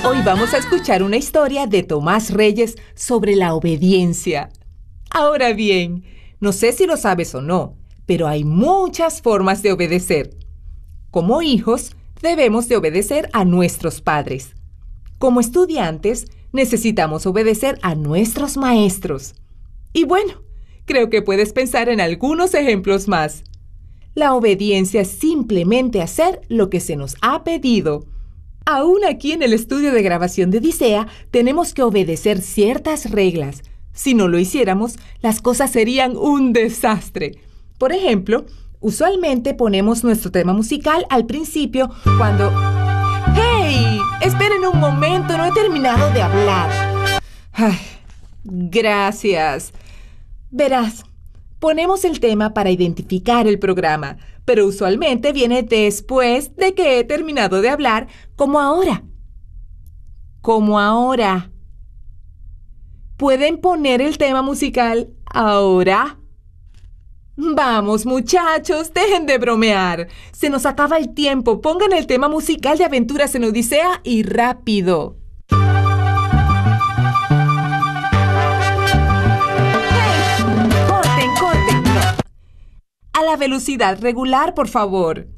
Hoy vamos a escuchar una historia de Tomás Reyes sobre la obediencia. Ahora bien, no sé si lo sabes o no, pero hay muchas formas de obedecer. Como hijos, debemos de obedecer a nuestros padres. Como estudiantes, necesitamos obedecer a nuestros maestros. Y bueno, creo que puedes pensar en algunos ejemplos más. La obediencia es simplemente hacer lo que se nos ha pedido. Aún aquí en el estudio de grabación de Odisea, tenemos que obedecer ciertas reglas. Si no lo hiciéramos, las cosas serían un desastre. Por ejemplo, usualmente ponemos nuestro tema musical al principio cuando... ¡Hey! Esperen un momento, no he terminado de hablar. Ay, gracias. Verás, ponemos el tema para identificar el programa, pero usualmente viene después de que he terminado de hablar, como ahora. Como ahora. ¿Pueden poner el tema musical ahora? Vamos, muchachos, dejen de bromear. Se nos acaba el tiempo. Pongan el tema musical de Aventuras en Odisea y rápido. ¡Hey! ¡Corten, corten! No. A la velocidad regular, por favor.